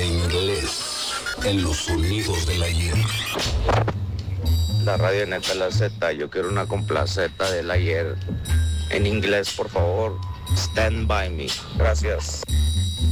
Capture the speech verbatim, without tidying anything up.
de inglés en los sonidos del ayer. La radio neta la Z, yo quiero una complaceta del ayer. En inglés, por favor. Stand by me. Gracias.